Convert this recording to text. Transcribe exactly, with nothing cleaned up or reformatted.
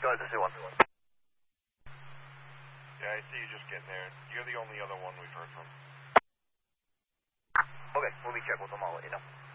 Go ahead, this is one. Yeah, I see you just getting there. You're the only other one we've heard from. Okay, we'll be check with them. I'll let you know.